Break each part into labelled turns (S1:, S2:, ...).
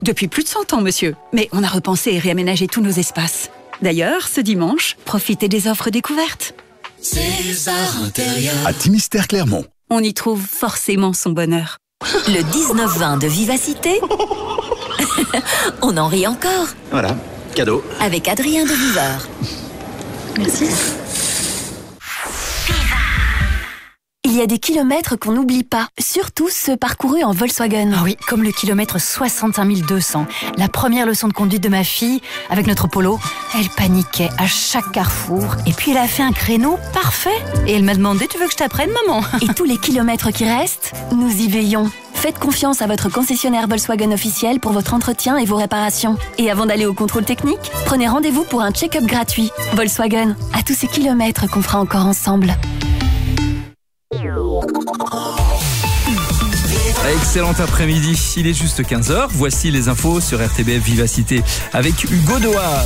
S1: Depuis plus de 100 ans, monsieur. Mais on a repensé et réaménagé tous nos espaces. D'ailleurs, ce dimanche, profitez des offres découvertes.
S2: César Intérieur.
S3: À Timister Clermont.
S1: On y trouve forcément son bonheur.
S4: Le 19-20 de Vivacité. On en rit encore.
S2: Voilà, cadeau.
S4: Avec Adrien de Viveur.
S5: Merci.
S6: Il y a des kilomètres qu'on n'oublie pas, surtout ceux parcourus en Volkswagen.
S5: Ah oui, comme le kilomètre 65 200. La première leçon de conduite de ma fille, avec notre Polo, elle paniquait à chaque carrefour. Et puis elle a fait un créneau parfait. Et elle m'a demandé, tu veux que je t'apprenne, maman?
S6: Et tous les kilomètres qui restent, nous y veillons. Faites confiance à votre concessionnaire Volkswagen officiel pour votre entretien et vos réparations. Et avant d'aller au contrôle technique, prenez rendez-vous pour un check-up gratuit. Volkswagen, à tous ces kilomètres qu'on fera encore ensemble.
S7: Excellent après-midi, il est juste 15h. Voici les infos sur RTBF Vivacité avec Hugo Doha.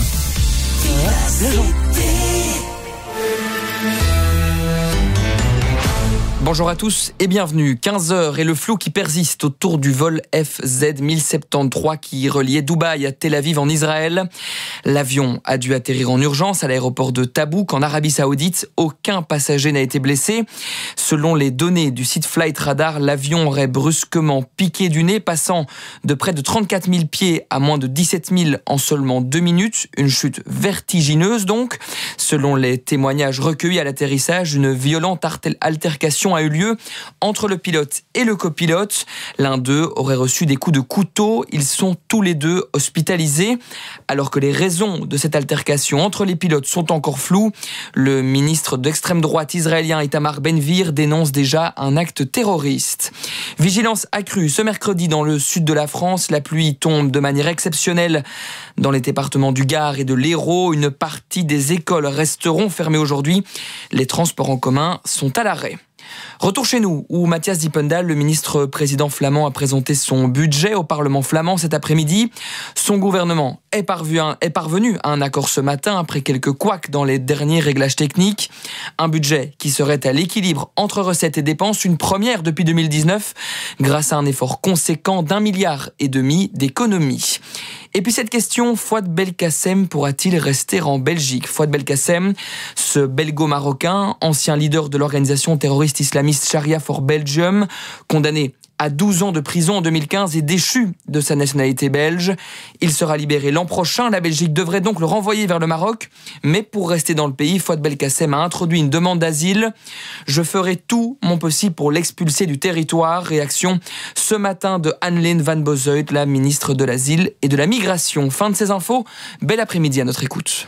S7: Bonjour à tous et bienvenue. 15h et le flou qui persiste autour du vol FZ 1073 qui reliait Dubaï à Tel Aviv en Israël. L'avion a dû atterrir en urgence à l'aéroport de Tabouk en Arabie Saoudite. Aucun passager n'a été blessé. Selon les données du site Flight Radar, l'avion aurait brusquement piqué du nez, passant de près de 34 000 pieds à moins de 17 000 en seulement 2 minutes. Une chute vertigineuse donc. Selon les témoignages recueillis à l'atterrissage, une violente altercation a eu lieu entre le pilote et le copilote. L'un d'eux aurait reçu des coups de couteau. Ils sont tous les deux hospitalisés. Alors que les raisons de cette altercation entre les pilotes sont encore floues, le ministre d'extrême droite israélien Itamar Ben-Gvir dénonce déjà un acte terroriste. Vigilance accrue ce mercredi dans le sud de la France. La pluie tombe de manière exceptionnelle dans les départements du Gard et de l'Hérault. Une partie des écoles resteront fermées aujourd'hui. Les transports en commun sont à l'arrêt. Retour chez nous, où Matthias Diependael, le ministre président flamand, a présenté son budget au Parlement flamand cet après-midi. Son gouvernement est parvenu à un accord ce matin après quelques couacs dans les derniers réglages techniques. Un budget qui serait à l'équilibre entre recettes et dépenses, une première depuis 2019, grâce à un effort conséquent d'1,5 milliard d'économies. Et puis cette question, Fouad Belkacem pourra-t-il rester en Belgique? Fouad Belkacem, ce belgo-marocain, ancien leader de l'organisation terroriste islamiste Sharia for Belgium, condamné à 12 ans de prison en 2015 et déchu de sa nationalité belge. Il sera libéré l'an prochain. La Belgique devrait donc le renvoyer vers le Maroc. Mais pour rester dans le pays, Fouad Belkacem a introduit une demande d'asile. Je ferai tout mon possible pour l'expulser du territoire. Réaction ce matin de Anne-Lene Van Bozoit, la ministre de l'Asile et de la Migration. Fin de ces infos. Bel après-midi à notre écoute.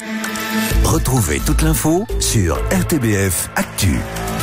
S3: Retrouvez toute l'info sur RTBF Actu.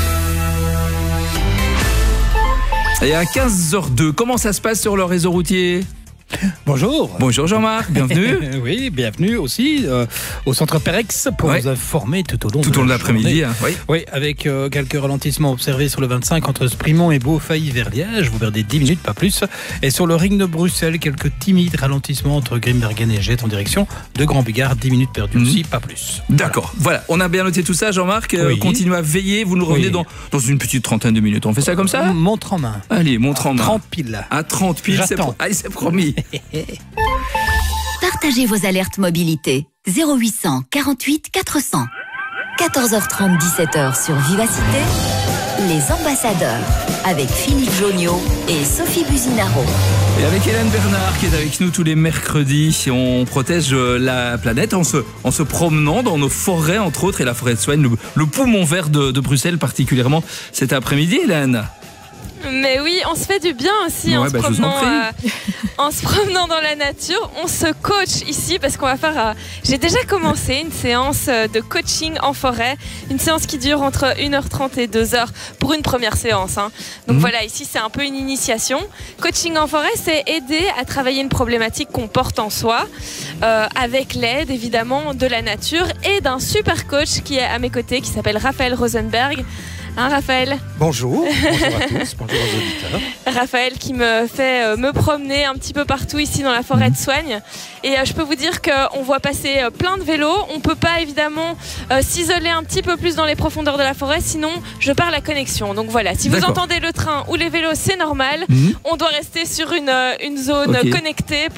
S7: Et à 15h02, comment ça se passe sur le réseau routier ?
S8: Bonjour.
S7: Bonjour Jean-Marc, bienvenue.
S8: Oui, bienvenue aussi au centre Perex pour vous informer tout au long
S7: de l'après-midi. Hein.
S8: Oui, avec quelques ralentissements observés sur le 25 entre Sprimont et Beaufailly vers Liège. Vous perdez 10 minutes, pas plus. Et sur le ring de Bruxelles, quelques timides ralentissements entre Grimbergen et Jette en direction de Grand Bigard. 10 minutes perdues aussi, pas plus.
S7: D'accord, voilà. On a bien noté tout ça, Jean-Marc. Continuez à veiller. Vous nous revenez dans une petite trentaine de minutes. On fait ça comme ça ?
S8: Montre en main.
S7: Allez, montre en main.
S8: 30 piles.
S7: À 30 piles,
S8: Allez,
S7: c'est promis.
S4: Partagez vos alertes mobilité. 0800 48 400. 14h30, 17h sur Vivacité. Les ambassadeurs avec Philippe Joniot et Sophie Buzinaro.
S7: Et avec Hélène Bernard qui est avec nous tous les mercredis. On protège la planète en se promenant dans nos forêts, entre autres, et la forêt de Soignes, le poumon vert de Bruxelles particulièrement cet après-midi, Hélène.
S9: Mais oui, on se fait du bien aussi en se promenant dans la nature. On se coach ici parce qu'on va faire... J'ai déjà commencé une séance de coaching en forêt. Une séance qui dure entre 1h30 et 2h pour une première séance. Hein. Donc voilà, ici c'est un peu une initiation. Coaching en forêt, c'est aider à travailler une problématique qu'on porte en soi avec l'aide évidemment de la nature et d'un super coach qui est à mes côtés, qui s'appelle Raphaël Rosenberg. Hein, Raphaël?
S10: Bonjour à tous, bonjour aux auditeurs.
S9: Raphaël qui me fait me promener un petit peu partout ici dans la forêt de Soignes. Et je peux vous dire qu'on voit passer plein de vélos. On ne peut pas évidemment s'isoler un petit peu plus dans les profondeurs de la forêt, sinon je perds la connexion. Donc voilà, si vous entendez le train ou les vélos, c'est normal. On doit rester sur une zone connectée